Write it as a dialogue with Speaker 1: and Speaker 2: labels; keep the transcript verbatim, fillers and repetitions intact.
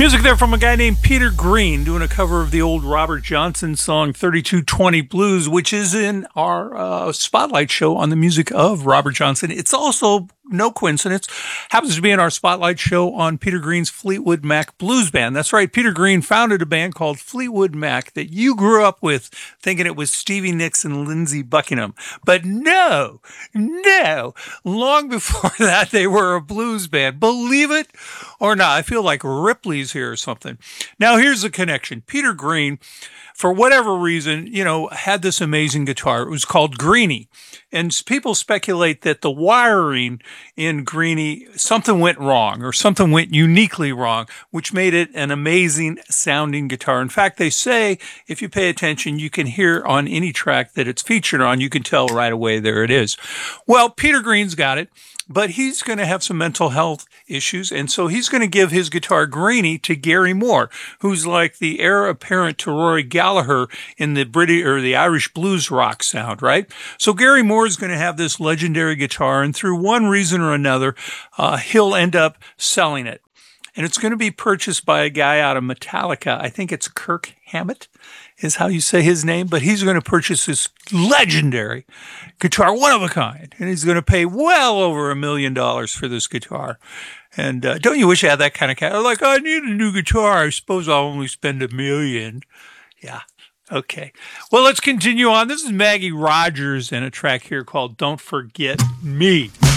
Speaker 1: Music there from a guy named Peter Green doing a cover of the old Robert Johnson song thirty-two twenty Blues, which is in our uh, spotlight show on the music of Robert Johnson. It's also, no coincidence, happens to be in our spotlight show on Peter Green's Fleetwood Mac Blues Band. That's right, Peter Green founded a band called Fleetwood Mac that you grew up with thinking it was Stevie Nicks and Lindsey Buckingham. But no, no, long before that they were a blues band. Believe it or not, I feel like Ripley's here or something. Now here's the connection. Peter Green, for whatever reason, you know, had this amazing guitar. It was called Greenie. And people speculate that the wiring in Greenie, something went wrong or something went uniquely wrong, which made it an amazing sounding guitar. In fact, they say if you pay attention, you can hear on any track that it's featured on, you can tell right away there it is. Well, Peter Green's got it, but he's going to have some mental health issues, and so he's going to give his guitar Greenie to Gary Moore, who's like the heir apparent to Rory Gallagher in the British or the Irish blues rock sound, right? So Gary Moore is going to have this legendary guitar, and through one reason or another, uh, he'll end up selling it. And it's going to be purchased by a guy out of Metallica. I think it's Kirk Hammett is how you say his name, but he's going to purchase this legendary guitar, one of a kind, and he's going to pay well over a million dollars for this guitar. And uh, don't you wish you had that kind of cat? Like, I need a new guitar. I suppose I'll only spend a million. Yeah. Okay. Well, let's continue on. This is Maggie Rogers and a track here called Don't Forget Me.